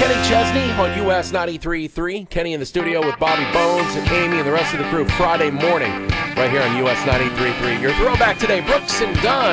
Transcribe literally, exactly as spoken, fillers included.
Kenny Chesney on U S ninety-three point three. Kenny in the studio with Bobby Bones and Amy and the rest of the crew Friday morning right here on U S ninety-three point three. Your throwback today, Brooks and Dunn.